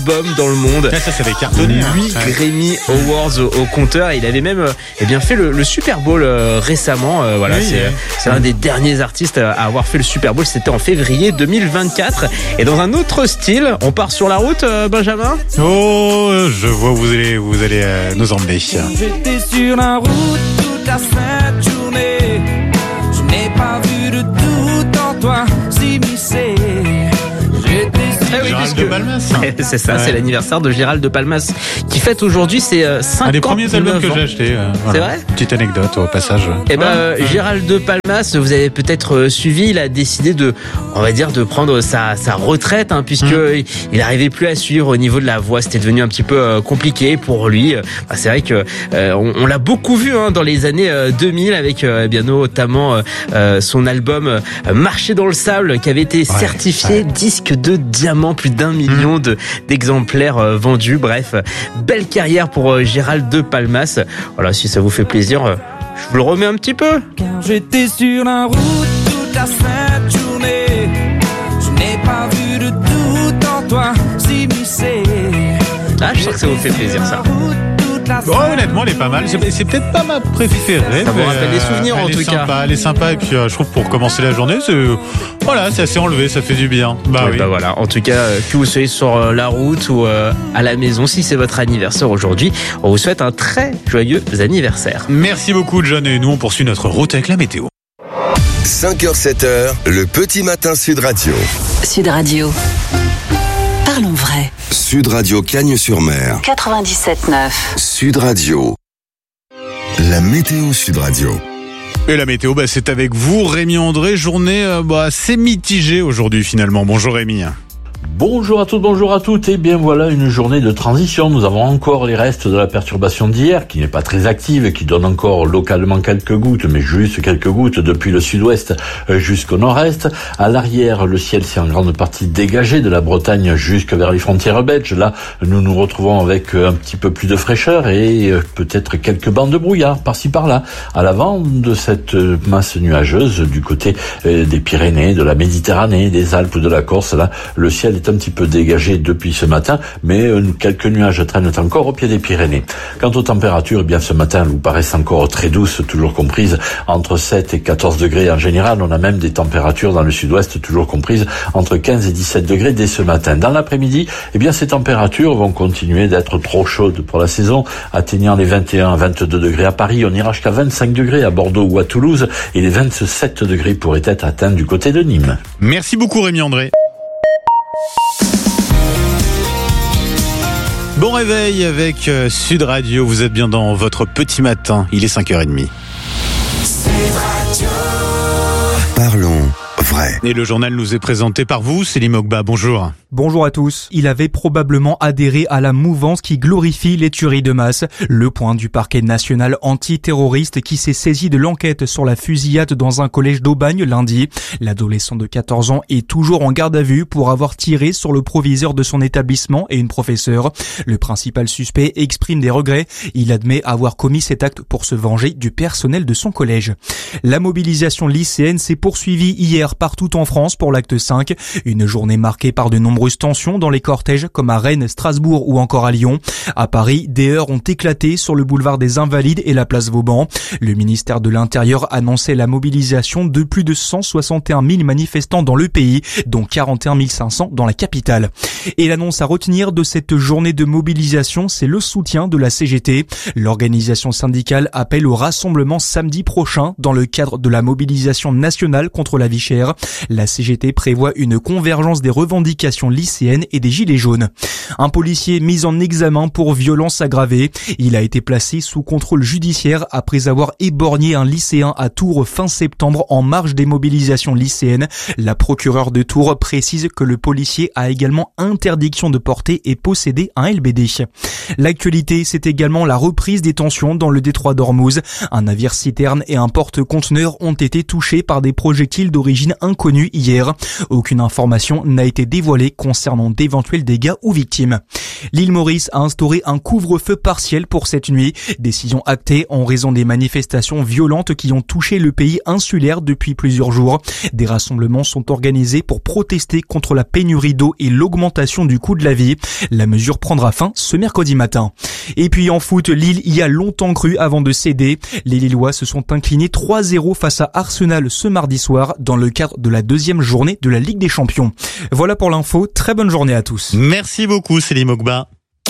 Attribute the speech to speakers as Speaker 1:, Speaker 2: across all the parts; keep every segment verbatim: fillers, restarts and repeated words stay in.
Speaker 1: album dans le monde.
Speaker 2: Ah, ça, ça avait cartonné.
Speaker 1: huit
Speaker 2: hein.
Speaker 1: Grammy Awards au, au compteur. Il avait même euh, eh bien, fait le, le Super Bowl euh, récemment. Euh, voilà,
Speaker 2: Oui,
Speaker 1: c'est,
Speaker 2: oui.
Speaker 1: c'est un des derniers artistes à avoir fait le Super Bowl. C'était en février deux mille vingt-quatre. Et dans un autre style, on part sur la route, euh, Benjamin.
Speaker 2: Oh, je vois où vous allez, vous allez euh, nous emmener.
Speaker 3: J'étais sur la route toute la sainte journée. Je n'ai pas vu de tout en toi s'immiscer. J'étais
Speaker 1: Eh oui,
Speaker 2: Gérald
Speaker 1: puisque-
Speaker 2: de Palmas.
Speaker 1: C'est ça,
Speaker 2: Ouais.
Speaker 1: c'est l'anniversaire de Gérald de Palmas qui fête aujourd'hui ses euh, cinquante-neuf
Speaker 2: Un des premiers albums que
Speaker 1: ans.
Speaker 2: j'ai acheté. euh, voilà.
Speaker 1: C'est vrai ?
Speaker 2: Petite anecdote au passage.
Speaker 1: Eh ben,
Speaker 2: Ouais.
Speaker 1: euh, Gérald de Palmas, vous avez peut-être euh, suivi, il a décidé de, on va dire, de prendre sa, sa retraite, hein, puisque
Speaker 2: Mmh.
Speaker 1: il- il n'arrivait plus à suivre au niveau de la voix. C'était devenu un petit peu euh, compliqué pour lui. Euh, bah, c'est vrai que euh, on, on l'a beaucoup vu hein, dans les années euh, deux mille avec euh, bien notamment euh, euh, son album euh, Marcher dans le sable qui avait été
Speaker 2: Ouais,
Speaker 1: certifié
Speaker 2: ouais.
Speaker 1: disque de diamant, plus d'un million de, d'exemplaires euh, vendus. Bref, euh, belle carrière pour euh, Gérald de Palmas. Voilà, si ça vous fait plaisir, euh, je vous le remets un petit peu.
Speaker 3: Car j'étais sur la route toute la sainte journée. Je n'ai pas vu de tout en toi s'immiscer.
Speaker 1: Ah, je sens que ça vous fait plaisir, ça.
Speaker 2: Bon, honnêtement, elle est pas mal. C'est, c'est peut-être pas ma préférée.
Speaker 1: Ça vous
Speaker 2: mais,
Speaker 1: rappelle des souvenirs,
Speaker 2: elle
Speaker 1: en
Speaker 2: est
Speaker 1: tout
Speaker 2: sympa,
Speaker 1: cas.
Speaker 2: Elle est sympa. Et puis, euh, je trouve pour commencer la journée, c'est, voilà, c'est assez enlevé, ça fait du bien. Bah
Speaker 1: Ouais,
Speaker 2: oui.
Speaker 1: bah voilà. En tout cas, euh, que vous soyez sur euh, la route ou euh, à la maison, si c'est votre anniversaire aujourd'hui, on vous souhaite un très joyeux anniversaire.
Speaker 2: Merci beaucoup, John. Et nous, on poursuit notre route avec la météo.
Speaker 4: cinq heures sept heures, le petit matin Sud Radio.
Speaker 5: Sud Radio. Parlons vrai.
Speaker 4: Sud Radio Cagnes-sur-Mer.
Speaker 5: quatre-vingt-dix-sept neuf.
Speaker 4: Sud Radio. La météo Sud Radio.
Speaker 2: Et la météo, bah, c'est avec vous, Rémi André. Journée euh, bah, assez mitigée aujourd'hui, finalement. Bonjour, Rémi.
Speaker 6: Bonjour à toutes, bonjour à toutes, et bien voilà une journée de transition. Nous avons encore les restes de la perturbation d'hier, qui n'est pas très active, et qui donne encore localement quelques gouttes, mais juste quelques gouttes depuis le sud-ouest jusqu'au nord-est. À l'arrière, le ciel s'est en grande partie dégagé de la Bretagne jusque vers les frontières belges. Là, nous nous retrouvons avec un petit peu plus de fraîcheur et peut-être quelques bandes de brouillard par-ci par-là. À l'avant de cette masse nuageuse du côté des Pyrénées, de la Méditerranée, des Alpes ou de la Corse, là, le ciel est un petit peu dégagé depuis ce matin, mais quelques nuages traînent encore au pied des Pyrénées. Quant aux températures, eh bien ce matin, elles vous paraissent encore très douces, toujours comprises entre sept et quatorze degrés en général. On a même des températures dans le sud-ouest toujours comprises entre quinze et dix-sept degrés dès ce matin. Dans l'après-midi, eh bien ces températures vont continuer d'être trop chaudes pour la saison, atteignant les vingt et un à vingt-deux degrés à Paris. On ira jusqu'à vingt-cinq degrés à Bordeaux ou à Toulouse, et les vingt-sept degrés pourraient être atteints du côté de Nîmes.
Speaker 2: Merci beaucoup, Rémi André. Bon réveil avec euh, Sud Radio. Vous êtes bien dans votre petit matin. Il est cinq heures trente.
Speaker 4: Parlons vrai.
Speaker 2: Et le journal nous est présenté par vous, Céline Mogba. Bonjour.
Speaker 7: Bonjour à tous. Il avait probablement adhéré à la mouvance qui glorifie les tueries de masse. Le point du parquet national antiterroriste qui s'est saisi de l'enquête sur la fusillade dans un collège d'Aubagne lundi. L'adolescent de quatorze ans est toujours en garde à vue pour avoir tiré sur le proviseur de son établissement et une professeure. Le principal suspect exprime des regrets. Il admet avoir commis cet acte pour se venger du personnel de son collège. La mobilisation lycéenne s'est poursuivie hier partout en France pour l'acte cinq. Une journée marquée par de nombreuses tensions dans les cortèges comme à Rennes, Strasbourg ou encore à Lyon. À Paris, des heurts ont éclaté sur le boulevard des Invalides et la place Vauban. Le ministère de l'Intérieur annonçait la mobilisation de plus de cent soixante et un mille manifestants dans le pays, dont quarante et un mille cinq cents dans la capitale. Et l'annonce à retenir de cette journée de mobilisation, c'est le soutien de la C G T. L'organisation syndicale appelle au rassemblement samedi prochain dans le cadre de la mobilisation nationale contre la vie chère. La C G T prévoit une convergence des revendications lycéennes et des gilets jaunes. Un policier mis en examen pour violence aggravée. Il a été placé sous contrôle judiciaire après avoir éborgné un lycéen à Tours fin septembre en marge des mobilisations lycéennes. La procureure de Tours précise que le policier a également interdiction de porter et posséder un L B D. L'actualité, c'est également la reprise des tensions dans le détroit d'Ormuz. Un navire citerne et un porte-conteneur ont été touchés par des projectiles d'origine inconnue hier. Aucune information n'a été dévoilée concernant d'éventuels dégâts ou victimes. L'île Maurice a instauré un couvre-feu partiel pour cette nuit. Décision actée en raison des manifestations violentes qui ont touché le pays insulaire depuis plusieurs jours. Des rassemblements sont organisés pour protester contre la pénurie d'eau et l'augmentation du coût de la vie. La mesure prendra fin ce mercredi matin. Et puis en foot, Lille y a longtemps cru avant de céder. Les Lillois se sont inclinés trois zéro face à Arsenal ce mardi soir dans le cadre de la deuxième journée de la Ligue des Champions. Voilà pour l'info, très bonne journée à tous.
Speaker 2: Merci beaucoup Céline Mogba.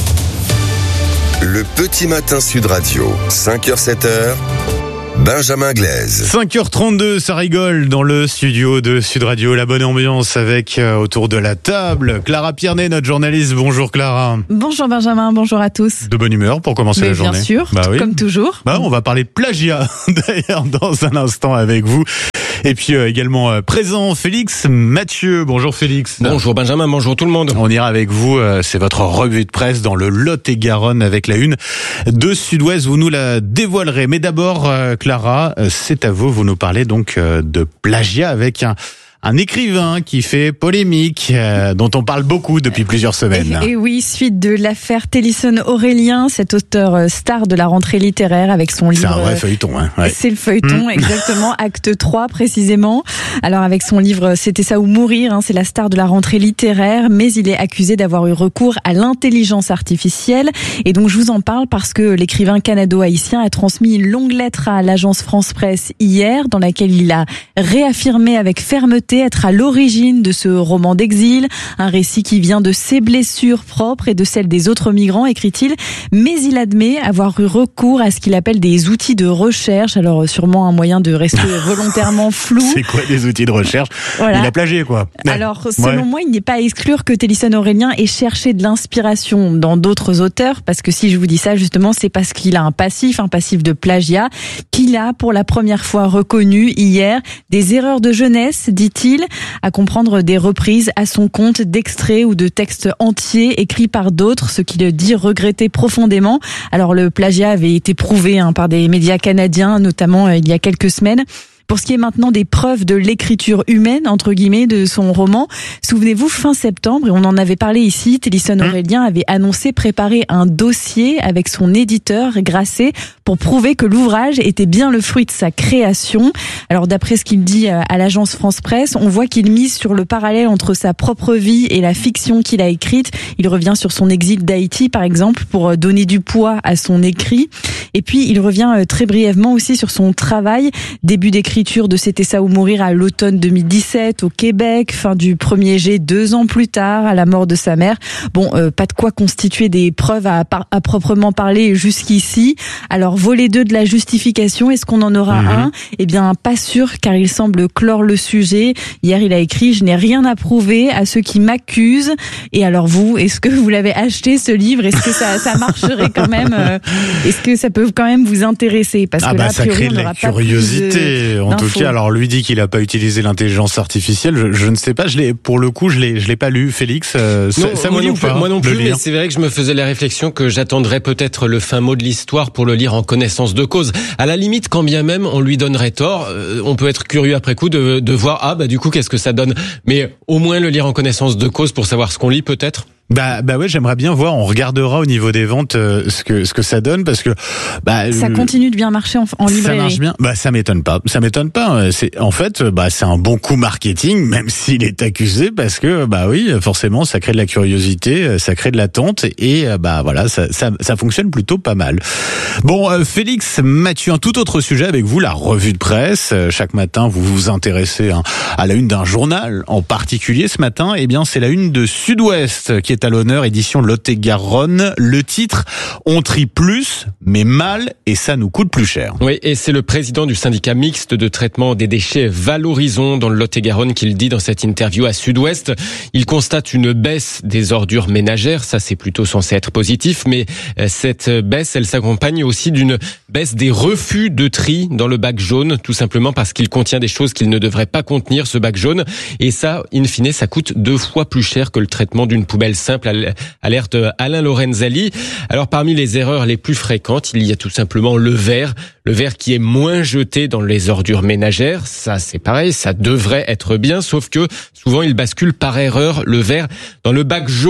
Speaker 4: Le petit matin Sud Radio, cinq heures sept heures. Benjamin Glaise.
Speaker 2: cinq heures trente-deux, ça rigole dans le studio de Sud Radio. La bonne ambiance avec euh, autour de la table Clara Piernet, notre journaliste. Bonjour Clara.
Speaker 8: Bonjour Benjamin, bonjour à tous.
Speaker 2: De bonne humeur pour commencer
Speaker 8: Mais
Speaker 2: la journée.
Speaker 8: Bien sûr,
Speaker 2: bah oui.
Speaker 8: comme toujours.
Speaker 2: Bah, on va parler plagiat d'ailleurs dans un instant avec vous. Et puis euh, également euh, présent Félix Mathieu. Bonjour Félix.
Speaker 9: Bonjour Benjamin, bonjour tout le monde.
Speaker 2: On ira avec vous, euh, c'est votre revue de presse dans le Lot-et-Garonne avec la une de Sud-Ouest. Vous nous la dévoilerez. Mais d'abord, euh, Clara, euh, c'est à vous. Vous nous parlez donc euh, de plagiat avec un... Un écrivain qui fait polémique, euh, dont on parle beaucoup depuis plusieurs semaines.
Speaker 8: Et, et oui, suite de l'affaire Tennyson-Aurélien, cet auteur star de la rentrée littéraire avec son livre...
Speaker 2: C'est un vrai feuilleton. Hein, ouais.
Speaker 8: C'est le feuilleton, mmh. exactement, acte trois précisément. Alors avec son livre C'était ça ou mourir, hein, c'est la star de la rentrée littéraire, mais il est accusé d'avoir eu recours à l'intelligence artificielle. Et donc je vous en parle parce que l'écrivain canado-haïtien a transmis une longue lettre à l'agence France Presse hier, dans laquelle il a réaffirmé avec fermeté être à l'origine de ce roman d'exil, un récit qui vient de ses blessures propres et de celles des autres migrants, écrit-il, mais il admet avoir eu recours à ce qu'il appelle des outils de recherche, alors sûrement un moyen de rester volontairement flou.
Speaker 2: C'est quoi des outils de recherche ? Voilà. Il a plagié quoi.
Speaker 8: Alors selon
Speaker 2: ouais.
Speaker 8: moi, il n'est pas à exclure que Tennyson-Aurélien ait cherché de l'inspiration dans d'autres auteurs, parce que si je vous dis ça justement, c'est parce qu'il a un passif, un passif de plagiat, qu'il a pour la première fois reconnu hier des erreurs de jeunesse, dit-il, à comprendre des reprises à son compte d'extraits ou de textes entiers écrits par d'autres, ce qu'il dit regretter profondément. Alors le plagiat avait été prouvé hein, par des médias canadiens, notamment euh, il y a quelques semaines. Pour ce qui est maintenant des preuves de l'écriture humaine, entre guillemets, de son roman, souvenez-vous, fin septembre, et on en avait parlé ici, Tennyson-Aurélien avait annoncé préparer un dossier avec son éditeur, Grasset, pour prouver que l'ouvrage était bien le fruit de sa création. Alors d'après ce qu'il dit à l'agence France Presse, on voit qu'il mise sur le parallèle entre sa propre vie et la fiction qu'il a écrite. Il revient sur son exil d'Haïti, par exemple, pour donner du poids à son écrit. Et puis il revient très brièvement aussi sur son travail, début d'écriture de C'était ça ou mourir à l'automne deux mille dix-sept au Québec, fin du premier jet deux ans plus tard à la mort de sa mère. Bon, euh, pas de quoi constituer des preuves à, à proprement parler jusqu'ici. Alors volet deux de la justification, est-ce qu'on en aura mmh. un ? Eh bien pas sûr, car il semble clore le sujet. Hier il a écrit « Je n'ai rien à prouver à ceux qui m'accusent ». Et alors vous, est-ce que vous l'avez acheté ce livre ? Est-ce que ça, ça marcherait quand même euh, Est-ce que ça peut quand même vous intéresser ? Parce
Speaker 2: ah
Speaker 8: que
Speaker 2: bah,
Speaker 8: là, a
Speaker 2: ça
Speaker 8: priori,
Speaker 2: crée de
Speaker 8: on
Speaker 2: la
Speaker 8: n'aura
Speaker 2: curiosité.
Speaker 8: Pas
Speaker 2: en tout cas, alors lui dit qu'il n'a pas utilisé l'intelligence artificielle. Je, je ne sais pas. Je l'ai, pour le coup, je l'ai, je l'ai pas lu. Félix, euh,
Speaker 9: non,
Speaker 2: ça
Speaker 9: moi
Speaker 2: vous dit
Speaker 9: non
Speaker 2: ou pas ?
Speaker 9: Moi non plus. Mais c'est vrai que je me faisais la réflexion que j'attendrais peut-être le fin mot de l'histoire pour le lire en connaissance de cause. À la limite, quand bien même on lui donnerait tort, euh, on peut être curieux après coup de, de voir ah bah du coup qu'est-ce que ça donne. Mais au moins le lire en connaissance de cause pour savoir ce qu'on lit peut-être.
Speaker 2: Bah bah ouais, j'aimerais bien voir. On regardera au niveau des ventes euh, ce que ce que ça donne parce que bah
Speaker 8: ça euh, continue de bien marcher en, en librairie.
Speaker 2: Ça marche bien. Bah ça m'étonne pas. Ça m'étonne pas. C'est en fait bah c'est un bon coup marketing même s'il est accusé parce que bah oui forcément ça crée de la curiosité, ça crée de l'attente et bah voilà ça ça ça fonctionne plutôt pas mal. Bon euh, Félix Mathieu, un tout autre sujet avec vous, la revue de presse. Chaque matin vous vous intéressez hein, à la une d'un journal en particulier. Ce matin eh bien c'est la une de Sud-Ouest qui est à l'honneur, édition Lot-et-Garonne. Le titre, on trie plus, mais mal, et ça nous coûte plus cher.
Speaker 9: Oui, et c'est le président du syndicat mixte de traitement des déchets Valorisons dans le Lot-et-Garonne qui le dit dans cette interview à Sud-Ouest. Il constate une baisse des ordures ménagères, ça c'est plutôt censé être positif, mais cette baisse, elle s'accompagne aussi d'une baisse des refus de tri dans le bac jaune, tout simplement parce qu'il contient des choses qu'il ne devrait pas contenir, ce bac jaune, et ça, in fine, ça coûte deux fois plus cher que le traitement d'une poubelle simple. Alerte Alain Lorenzali. Alors parmi les erreurs les plus fréquentes, il y a tout simplement le verre. Le verre qui est moins jeté dans les ordures ménagères. Ça c'est pareil, ça devrait être bien, sauf que souvent il bascule par erreur le verre dans le bac jaune.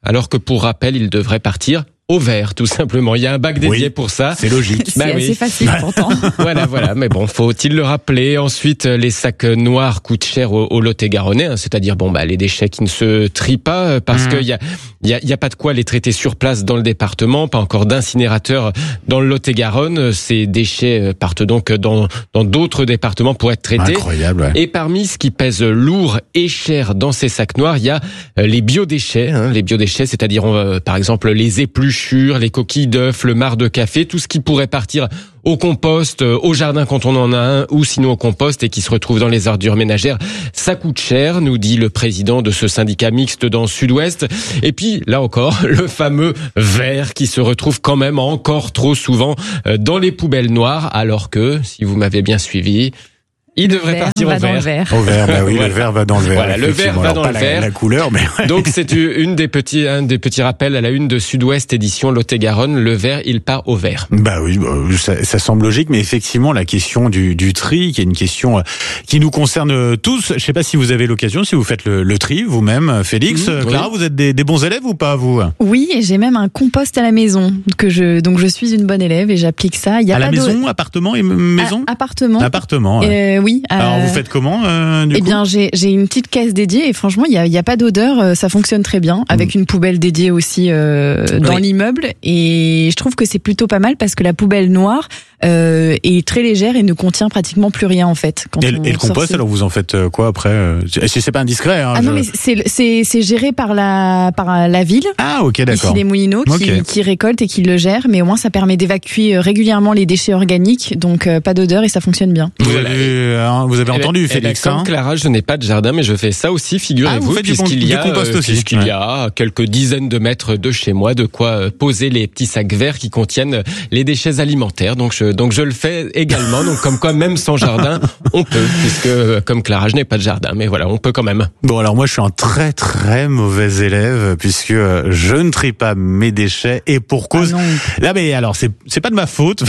Speaker 9: alors que pour rappel, il devrait partir au vert, tout simplement. Il y a un bac dédié
Speaker 2: oui,
Speaker 9: pour ça.
Speaker 2: C'est logique.
Speaker 8: C'est bah assez oui. facile pourtant.
Speaker 9: Voilà, voilà. Mais bon, faut-il le rappeler. Ensuite, les sacs noirs coûtent cher au, au Lot-et-Garonnais, hein, c'est-à-dire bon bah les déchets qui ne se trient pas parce mmh. qu'il y a il y a, y a pas de quoi les traiter sur place dans le département, pas encore d'incinérateur dans le Lot-et-Garonne. Ces déchets partent donc dans dans d'autres départements pour être traités.
Speaker 2: Incroyable. Ouais.
Speaker 9: Et parmi ce qui pèse lourd et cher dans ces sacs noirs, il y a les biodéchets. Hein, les biodéchets, c'est-à-dire euh, par exemple les épluches, les coquilles d'œufs, le marc de café, tout ce qui pourrait partir au compost, au jardin quand on en a un, ou sinon au compost et qui se retrouve dans les ordures ménagères. Ça coûte cher, nous dit le président de ce syndicat mixte dans Sud-Ouest. Et puis, là encore, le fameux verre qui se retrouve quand même encore trop souvent dans les poubelles noires, alors que, si vous m'avez bien suivi, il devrait
Speaker 8: vert
Speaker 9: partir au vert.
Speaker 8: vert.
Speaker 2: Au vert, bah oui,
Speaker 9: voilà.
Speaker 2: Le vert va dans le vert.
Speaker 9: Voilà, le vert va
Speaker 2: Alors,
Speaker 9: dans le
Speaker 2: la,
Speaker 9: vert.
Speaker 2: La couleur, mais ouais.
Speaker 9: Donc c'est une des petits, un des petits rappels à la une de Sud-Ouest édition Lot-et-Garonne. Le vert, il part au vert.
Speaker 2: Bah oui, ça, ça semble logique, mais effectivement la question du, du tri, qui est une question qui nous concerne tous. Je sais pas si vous avez l'occasion, si vous faites le, le tri vous-même, Félix, mmh, Clara, oui. Vous êtes des, des bons élèves ou pas vous?
Speaker 8: Oui, et j'ai même un compost à la maison que je, donc je suis une bonne élève et j'applique ça. Il y a
Speaker 2: à
Speaker 8: pas
Speaker 2: la maison, appartement et maison.
Speaker 8: À, appartement.
Speaker 2: Appartement. Ouais.
Speaker 8: Euh, oui.
Speaker 2: Alors vous faites comment euh, du
Speaker 8: Eh
Speaker 2: coup
Speaker 8: bien, j'ai j'ai une petite caisse dédiée et franchement, il y a il y a pas d'odeur, ça fonctionne très bien avec mmh. une poubelle dédiée aussi euh, dans oui. l'immeuble et je trouve que c'est plutôt pas mal parce que la poubelle noire euh, est très légère et ne contient pratiquement plus rien en fait. Quand
Speaker 2: et,
Speaker 8: on
Speaker 2: et le compost, ce... alors vous en faites quoi après? Si c'est pas indiscret. Hein,
Speaker 8: ah
Speaker 2: je...
Speaker 8: non, mais c'est c'est c'est géré par la par la ville.
Speaker 2: Ah ok, d'accord.
Speaker 8: Ici les Moulineaux qui okay. qui récolte et qui le gère, mais au moins ça permet d'évacuer régulièrement les déchets organiques, donc euh, pas d'odeur et ça fonctionne bien.
Speaker 2: Vous voilà. avez hein, vous avez
Speaker 9: eh
Speaker 2: entendu
Speaker 9: ben,
Speaker 2: Félix?
Speaker 9: Eh ben, comme Clara, je n'ai pas de jardin, mais je fais ça aussi, figurez-vous,
Speaker 2: ah,
Speaker 9: puisqu'il y a,
Speaker 2: euh,
Speaker 9: puisqu'il
Speaker 2: ouais.
Speaker 9: y a quelques dizaines de mètres de chez moi, de quoi poser les petits sacs verts qui contiennent les déchets alimentaires. Donc je, donc je le fais également. Donc comme quoi, même sans jardin, on peut, puisque comme Clara, je n'ai pas de jardin, mais voilà, on peut quand même.
Speaker 2: Bon, alors moi, je suis un très très mauvais élève puisque je ne trie pas mes déchets et pour cause. Ah là, mais alors c'est c'est pas de ma faute.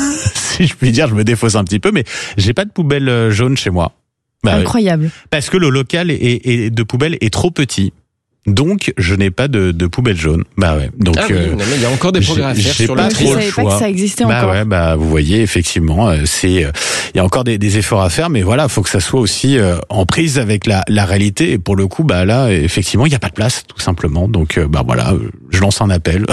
Speaker 2: Si je puis dire, je me défausse un petit peu, mais j'ai pas de poubelle jaune chez moi.
Speaker 8: Bah incroyable.
Speaker 2: Oui. Parce que le local est, est, de poubelle est trop petit. Donc, je n'ai pas de, de poubelle jaune. Bah ouais. Donc,
Speaker 9: ah oui,
Speaker 2: euh,
Speaker 9: non, mais il y a encore des progrès à faire sur
Speaker 8: pas,
Speaker 9: le tri.
Speaker 8: Je savais pas que ça existait
Speaker 2: bah
Speaker 8: encore.
Speaker 2: Ouais, bah vous voyez, effectivement, c'est il y a encore des, des efforts à faire, mais voilà, faut que ça soit aussi euh, en prise avec la, la réalité. Et pour le coup, bah là, effectivement, il n'y a pas de place, tout simplement. Donc, euh, bah voilà, je lance un appel,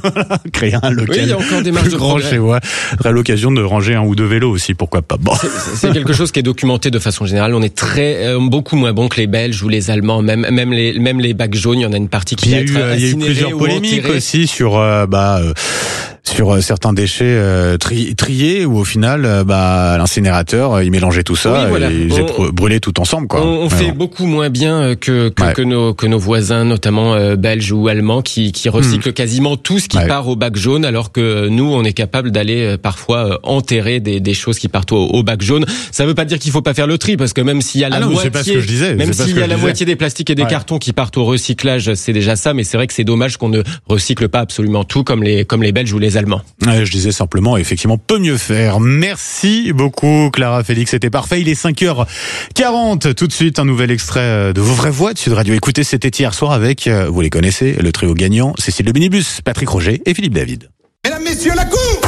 Speaker 2: créer un local.
Speaker 9: Oui, il y a encore des marges de
Speaker 2: grand chez moi. J'aurai l'occasion de ranger un ou deux vélos aussi, pourquoi pas. Bon,
Speaker 9: c'est, c'est quelque chose qui est documenté de façon générale. On est très euh, beaucoup moins bon que les Belges ou les Allemands, même même les même les bacs jaunes. Il y en a une partie qui
Speaker 2: il y a eu, il y a eu plusieurs polémiques enterré. aussi sur euh, bah euh, sur certains déchets euh, tri, triés où au final euh, bah l'incinérateur il mélangeait tout ça oui, voilà. et ils on, brûlé tout ensemble quoi.
Speaker 9: On, on fait beaucoup moins bien que que, ouais. que nos que nos voisins notamment euh, belges ou allemands qui qui recyclent mmh. quasiment tout ce qui ouais. part au bac jaune alors que nous on est capable d'aller euh, parfois euh, enterrer des des choses qui partent au, au bac jaune. Ça veut pas dire qu'il faut pas faire le tri parce que même s'il y a la
Speaker 2: ah non,
Speaker 9: moitié
Speaker 2: c'est pas ce que je disais,
Speaker 9: même s'il y a la
Speaker 2: disais.
Speaker 9: moitié des plastiques et des ouais. cartons qui partent au recyclage, c'est déjà ça mais c'est vrai que c'est dommage qu'on ne recycle pas absolument tout comme les comme les Belges ou les Allemands.
Speaker 2: Ouais, je disais simplement, effectivement, peut mieux faire. Merci beaucoup, Clara, Félix, c'était parfait. Il est cinq heures quarante. Tout de suite, un nouvel extrait de vos vraies voix de Sud Radio. Écoutez, c'était hier soir avec, vous les connaissez, le trio gagnant, Cécile Le Minibus, Patrick Roger et Philippe David.
Speaker 4: Mesdames, messieurs, la cour!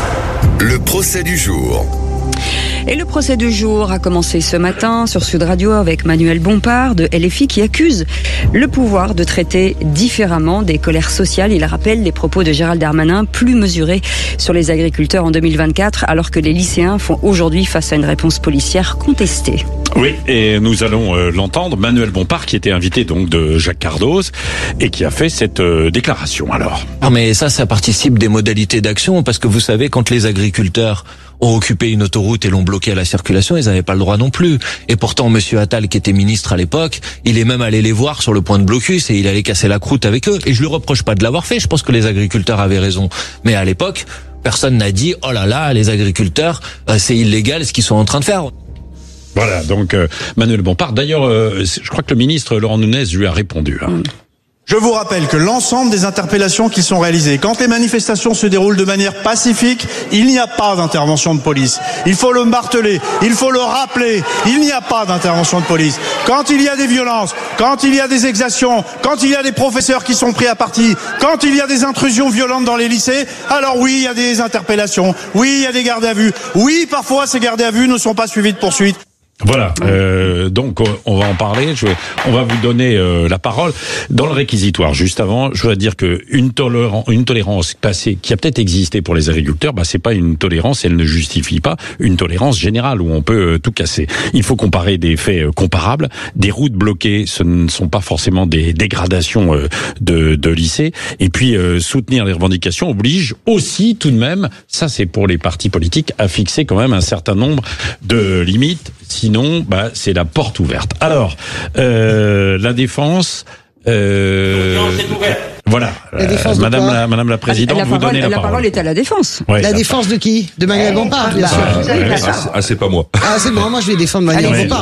Speaker 4: Le procès du jour.
Speaker 10: Et le procès du jour a commencé ce matin sur Sud Radio avec Manuel Bompard de L F I qui accuse le pouvoir de traiter différemment des colères sociales. Il rappelle les propos de Gérald Darmanin plus mesurés sur les agriculteurs en deux mille vingt-quatre alors que les lycéens font aujourd'hui face à une réponse policière contestée.
Speaker 11: Oui, et nous allons euh, l'entendre. Manuel Bompard qui était invité donc de Jacques Cardoz et qui a fait cette euh, déclaration alors.
Speaker 12: Ah mais ça, ça participe des modalités d'action parce que vous savez quand les agriculteurs ont occupé une autoroute et l'ont bloqué à la circulation, ils n'avaient pas le droit non plus. Et pourtant, Monsieur Attal, qui était ministre à l'époque, il est même allé les voir sur le point de blocus et il allait casser la croûte avec eux. Et je lui reproche pas de l'avoir fait, je pense que les agriculteurs avaient raison. Mais à l'époque, personne n'a dit « Oh là là, les agriculteurs, euh, c'est illégal ce qu'ils sont en train de faire ».
Speaker 11: Voilà, donc euh, Manuel Bompard. D'ailleurs, euh, je crois que le ministre Laurent Nunez lui a répondu. Hein.
Speaker 13: Je vous rappelle que l'ensemble des interpellations qui sont réalisées, quand les manifestations se déroulent de manière pacifique, il n'y a pas d'intervention de police. Il faut le marteler, il faut le rappeler, il n'y a pas d'intervention de police. Quand il y a des violences, quand il y a des exactions, quand il y a des professeurs qui sont pris à partie, quand il y a des intrusions violentes dans les lycées, alors oui, il y a des interpellations, oui, il y a des gardes à vue, oui, parfois ces gardes à vue ne sont pas suivis de poursuites.
Speaker 11: Voilà, euh, donc on va en parler. Je vais, on va vous donner euh, la parole dans le réquisitoire. Juste avant, je voudrais dire que une tolérance, une tolérance passée qui a peut-être existé pour les agriculteurs, bah c'est pas une tolérance, elle ne justifie pas une tolérance générale où on peut euh, tout casser. Il faut comparer des faits euh, comparables. Des routes bloquées, ce ne sont pas forcément des dégradations euh, de, de lycées. Et puis euh, soutenir les revendications oblige aussi, tout de même, ça c'est pour les partis politiques, à fixer quand même un certain nombre de limites. Sinon, bah, c'est la porte ouverte. Alors, euh, la défense. Euh, voilà,
Speaker 14: la défense
Speaker 11: euh,
Speaker 14: de
Speaker 11: Madame
Speaker 14: quoi
Speaker 11: la Madame la Présidente,
Speaker 10: la
Speaker 11: vous
Speaker 10: parole,
Speaker 11: donnez la,
Speaker 10: la
Speaker 11: parole.
Speaker 10: parole est à la défense.
Speaker 11: Ouais,
Speaker 14: la
Speaker 11: ça
Speaker 14: défense de qui? De Manuel Bompard, bien sûr.
Speaker 11: Ah, ouais,
Speaker 14: Ah, c'est bon, moi je vais défendre Manuel Bompard.